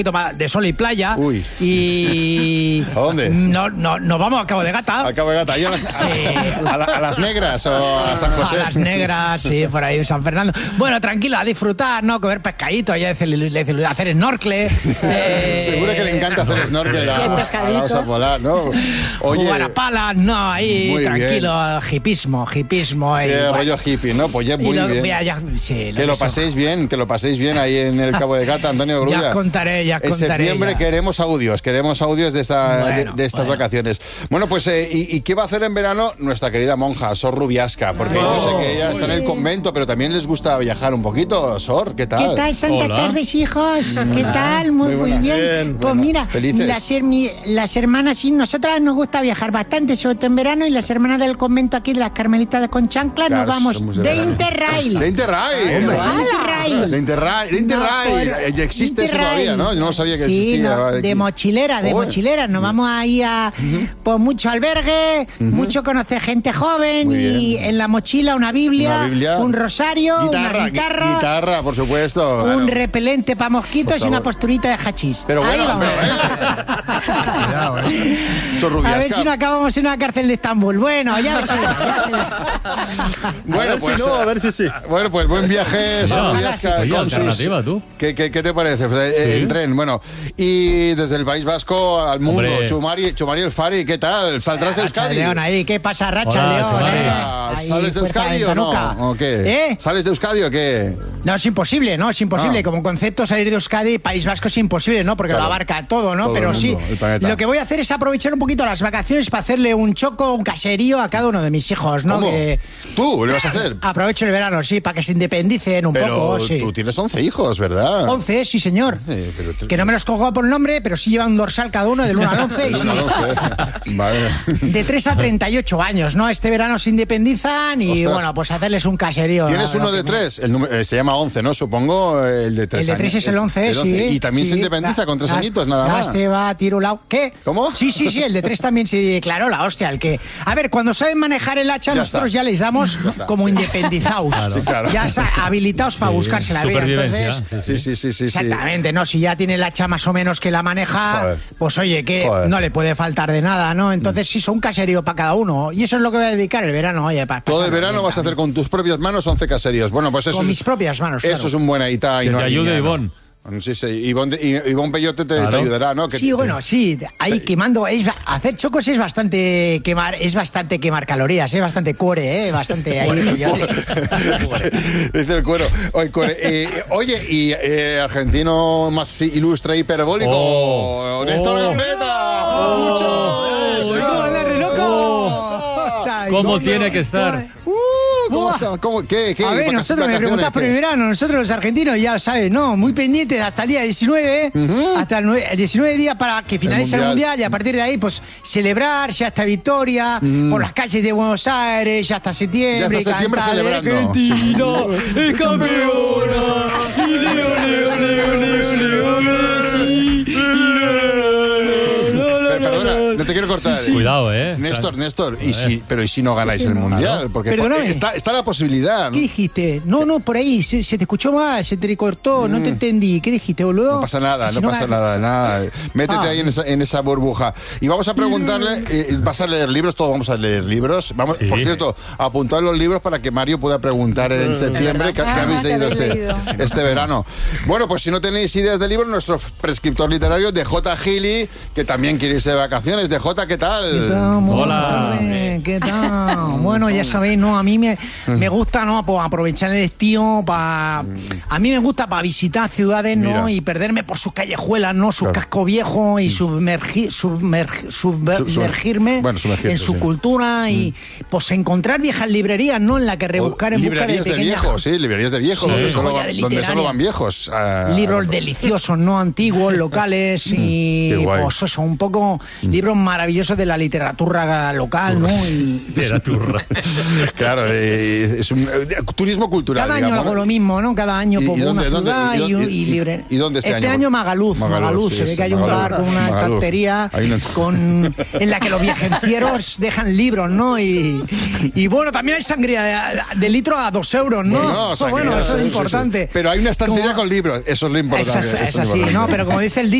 de sol y playa. Uy. Y... ¿A dónde? Nos vamos a Cabo de Gata. A Cabo de Gata, ahí a las Negras o a San José. A las Negras, sí, por ahí en San Fernando. Bueno, tranquilo, a disfrutar, ¿no? Comer pescadito, allá hacer snorkel. Seguro que le encanta hacer snorkel a la osa polar, ¿no? Oye, jugar a palas, no, ahí, tranquilo, bien. hipismo. Sí, rollo hippie, ¿no? Pues ya muy bien. Que lo paséis bien ahí en el Cabo de Gata, Antonio Grulla. Ya os contaré. En septiembre queremos audios de estas vacaciones. Bueno, pues, ¿y qué va a hacer en verano nuestra querida monja, Sor Rubiasca? Porque yo sé que ella está en el convento, pero también les gusta viajar un poquito. Sor, ¿qué tal? ¿Qué tal? Santa tardes, hijos. ¿Qué tal? Muy bien. Pues mira, las hermanas, sí, nosotras nos gusta viajar bastante, sobre todo en verano, y las hermanas del convento aquí de las Carmelitas de Conchancla, nos vamos de Interrail. De Interrail. Ya existe eso todavía, ¿no? Yo no sabía que existía. No, de mochilera. Nos vamos ahí a pues mucho albergue, mucho conocer gente joven y en la mochila una Biblia, un rosario, una guitarra. Guitarra, por supuesto. Un repelente para mosquitos y una posturita de hachís. Pero bueno, ahí vamos. A ver si no acabamos en una cárcel de Estambul. Bueno, ya se ve. Bueno, pues a ver si sí. Bueno, pues buen viaje. Oye, alternativa, tú. ¿Qué te parece? Pues, el tren, bueno. Y desde el País Vasco al mundo, Chumari El Fari, ¿qué tal? ¿Saldrás de Euskadi? León ahí, ¿qué pasa, Racha León? ¿Sales de Euskadi o no? ¿O qué? ¿Sales de Euskadi o qué? No, es imposible. Como concepto, salir de Euskadi, País Vasco es imposible, ¿no? Porque lo abarca todo, ¿no? Pero sí, lo que voy a hacer es aprovechar un poquito las vacaciones para hacerle un caserío a cada uno de mis hijos, ¿no? ¿Cómo? ¿Tú le vas a hacer? Aprovecho el verano, sí, para que se independicen un poco, sí. Tú tienes 11 hijos, ¿verdad? 11, sí, señor. Que no me los cojo por nombre, pero sí llevan un dorsal cada uno del 1 al 11. Y sí. Vale. De 3 a 38 años, ¿no? Este verano se independizan y, bueno, pues hacerles un caserío. ¿Tienes uno de 3? El número, se llama 11, ¿no? Supongo el de 3 El de 3 es el 11, sí. ¿Y también se independiza con 3 añitos, nada más? Este va tirulao. ¿Qué? ¿Cómo? Sí, el de 3 también se declaró la hostia. El que... A ver, cuando saben manejar el hacha, nosotros ya les damos como independizados. Claro. Ya habilitados para buscarse la vida. Entonces, sí. Exactamente, ¿no? Si ya tiene el hacha más o menos que la maneja, pues oye, que no le puede faltar de nada, ¿no? Entonces sí, son un caserío para cada uno. Y eso es lo que voy a dedicar el verano, oye. Todo el verano vas a hacer con tus propias manos 11 caseríos. Bueno, pues eso con mis propias manos, Eso es un buen ahita. Que te ayude Ivonne. Sí, Ivonne Peyote te ayudará, ¿no? Sí, ahí quemando, hacer chocos es bastante quemar calorías, es bastante core, bastante ahí. Dice el cuero. Oye, y argentino más ilustre y hiperbólico, Néstor Gambetta. ¿Cómo tiene que estar? ¿Qué? A ver, nosotros me preguntás por el verano, nosotros los argentinos ya sabes, ¿no? Muy pendientes hasta el día 19, hasta el 19 días para que finalice el mundial y a partir de ahí, pues, celebrar ya esta victoria por las calles de Buenos Aires, ya hasta septiembre. Ya hasta septiembre celebrando. Argentina es campeona. Perdona, no te quiero cortar. Cuidado, Néstor, ¿y si no ganáis el mundial? Porque está la posibilidad, ¿no? ¿Qué dijiste? No, por ahí se te escuchó mal, se te cortó, no te entendí. ¿Qué dijiste, boludo? No pasa nada. Métete ahí en esa burbuja. Y vamos a preguntarle, ¿vas a leer libros? Todos vamos a leer libros. Por cierto, apuntad los libros para que Mario pueda preguntar en septiembre qué habéis leído este verano. Bueno, pues si no tenéis ideas de libros, nuestro prescriptor literario de J. Gili, que también quiere irse de vacaciones. De J, ¿qué tal? Hola. ¿Qué tal? Bueno, ya sabéis, ¿no? A mí me gusta, ¿no? Pues aprovechar el estío para... A mí me gusta para visitar ciudades, ¿no? Y perderme por sus callejuelas, ¿no? Su casco viejo y sumergirme en su cultura y pues encontrar viejas librerías, ¿no? En la que rebuscar en busca de pequeñas... librerías de viejos, donde solo van viejos. Libros deliciosos, ¿no? Antiguos, locales y pues eso, un poco libros maravilloso de la literatura local, ¿no? Literatura. Claro, es un turismo cultural. Cada año digamos, hago ¿no? lo mismo, ¿no? Cada año ¿Y pongo una dónde- ciudad dónde- y libre. y dónde este año? año Magaluz, Magaluz, se ve sí, que hay un Magaluz. bar con una Magaluz. estantería Hay una- en la que los viajencieros dejan libros, ¿no? Y bueno, también hay sangría de litro a 2 euros, ¿no? Bueno, Bueno, eso es sí, sí, importante. sí. Pero hay una estantería Como- con libros, eso es lo importante. Es eso es lo así, importante. ¿no? Pero como dice el